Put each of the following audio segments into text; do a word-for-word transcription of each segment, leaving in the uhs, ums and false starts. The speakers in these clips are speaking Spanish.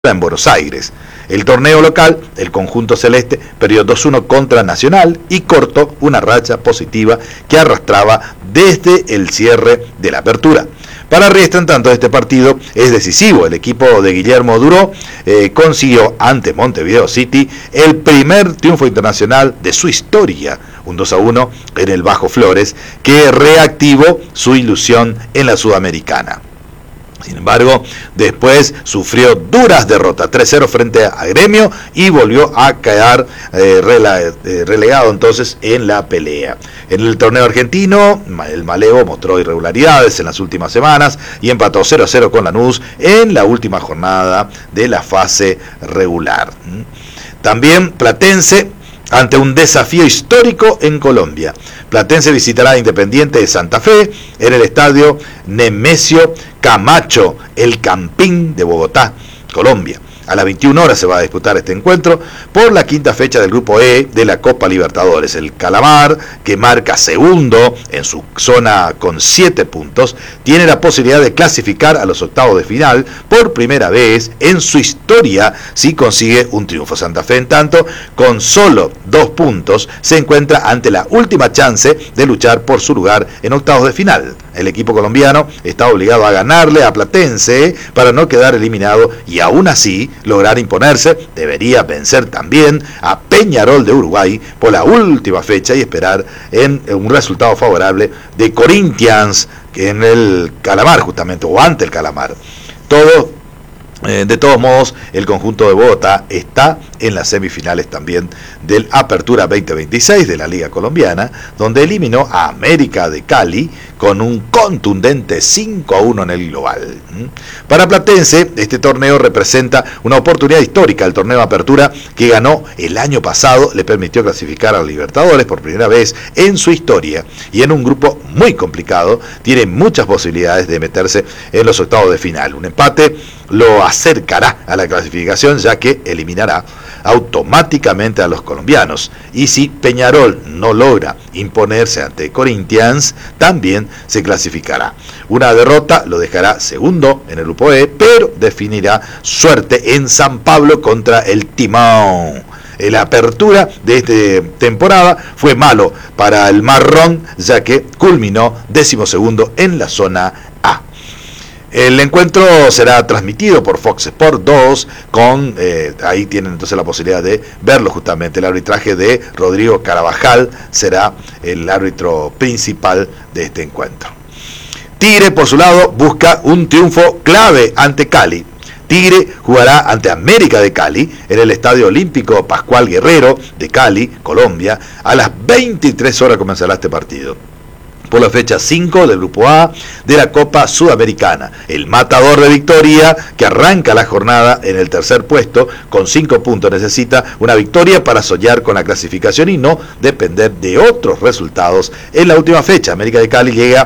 en Buenos Aires. El torneo local, el conjunto celeste perdió dos uno contra Nacional y cortó una racha positiva que arrastraba desde el cierre de la apertura. Para Riestra, en tanto, este partido es decisivo. El equipo de Guillermo Duró eh, consiguió ante Montevideo City el primer triunfo internacional de su historia, un dos a uno en el Bajo Flores, que reactivó su ilusión en la Sudamericana. Sin embargo, después sufrió duras derrotas, tres cero frente a Gremio y volvió a quedar eh, rela, eh, relegado entonces en la pelea. En el torneo argentino, el Malevo mostró irregularidades en las últimas semanas y empató cero a cero con Lanús en la última jornada de la fase regular. También Platense, ante un desafío histórico en Colombia. Platense visitará a Independiente de Santa Fe en el estadio Nemesio Camacho, el Campín de Bogotá, Colombia. A las veintiuna horas se va a disputar este encuentro por la quinta fecha del Grupo E de la Copa Libertadores. El Calamar, que marca segundo en su zona con siete puntos, tiene la posibilidad de clasificar a los octavos de final por primera vez en su historia si consigue un triunfo. Santa Fe, en tanto, con solo dos puntos, se encuentra ante la última chance de luchar por su lugar en octavos de final. El equipo colombiano está obligado a ganarle a Platense para no quedar eliminado y aún así lograr imponerse. Debería vencer también a Peñarol de Uruguay por la última fecha y esperar en un resultado favorable de Corinthians en el Calamar, justamente, o ante el Calamar. Todo Eh, de todos modos, el conjunto de Bogotá está en las semifinales también del Apertura veinte veintiséis de la Liga Colombiana, donde eliminó a América de Cali con un contundente cinco a uno en el global. Para Platense, este torneo representa una oportunidad histórica. El torneo de Apertura que ganó el año pasado le permitió clasificar a los Libertadores por primera vez en su historia, y en un grupo muy complicado tiene muchas posibilidades de meterse en los octavos de final. Un empate lo acercará a la clasificación, ya que eliminará automáticamente a los colombianos, y si Peñarol no logra imponerse ante Corinthians, también se clasificará. Una derrota lo dejará segundo en el Grupo E, pero definirá suerte en San Pablo contra el Timón. La apertura de esta temporada fue malo para el marrón, ya que culminó decimosegundo en la zona A. El encuentro será transmitido por Fox Sport dos, con eh, ahí tienen entonces la posibilidad de verlo justamente. El arbitraje de Rodrigo Carabajal será el árbitro principal de este encuentro. Tigre, por su lado, busca un triunfo clave ante Cali. Tigre jugará ante América de Cali en el Estadio Olímpico Pascual Guerrero de Cali, Colombia. A las veintitrés horas comenzará este partido por la fecha cinco del Grupo A de la Copa Sudamericana. El matador de Victoria, que arranca la jornada en el tercer puesto con cinco puntos, necesita una victoria para soñar con la clasificación y no depender de otros resultados en la última fecha. América de Cali llega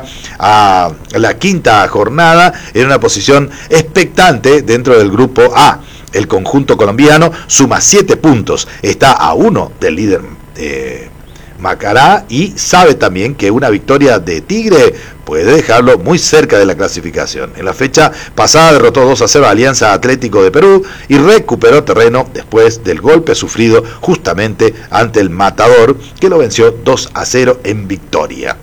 a la quinta jornada en una posición expectante dentro del Grupo A. El conjunto colombiano suma siete puntos, está a uno del líder eh, Macará, y sabe también que una victoria de Tigre puede dejarlo muy cerca de la clasificación. En la fecha pasada derrotó dos a cero a Alianza Atlético de Perú y recuperó terreno después del golpe sufrido justamente ante el Matador, que lo venció dos a cero en victoria.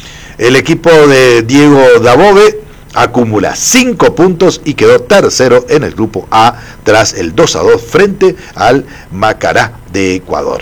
El equipo de Diego Dabove acumula cinco puntos y quedó tercero en el Grupo A tras el dos a dos frente al Macará de Ecuador.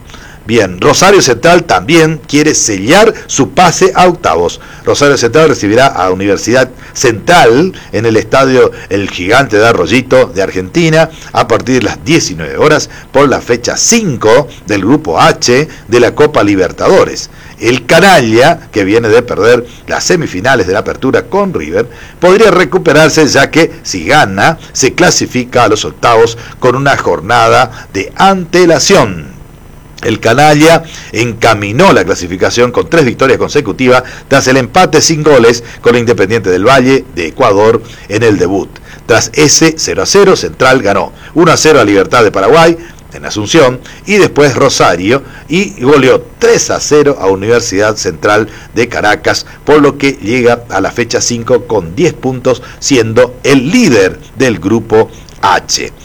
Bien, Rosario Central también quiere sellar su pase a octavos. Rosario Central recibirá a Universidad Central en el estadio El Gigante de Arroyito de Argentina a partir de las diecinueve horas por la fecha cinco del Grupo H de la Copa Libertadores. El Canalla, que viene de perder las semifinales de la Apertura con River, podría recuperarse, ya que si gana se clasifica a los octavos con una jornada de antelación. El Canalla encaminó la clasificación con tres victorias consecutivas tras el empate sin goles con Independiente del Valle de Ecuador en el debut. Tras ese cero a cero, Central ganó uno a cero a Libertad de Paraguay en Asunción y después Rosario, y goleó tres a cero a Universidad Central de Caracas, por lo que llega a la fecha cinco con diez puntos, siendo el líder del Grupo H.